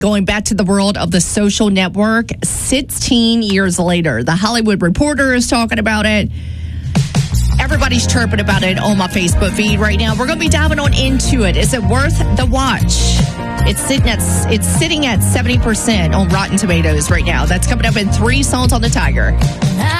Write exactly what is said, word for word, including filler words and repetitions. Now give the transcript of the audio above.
Going back to the world of the Social Network, sixteen years later, The Hollywood Reporter is talking about it. Everybody's chirping about it on my Facebook feed right now. We're going to be diving on into it. Is it worth the watch? It's sitting at it's sitting at seventy percent on Rotten Tomatoes right now. That's coming up in three songs on the Tiger.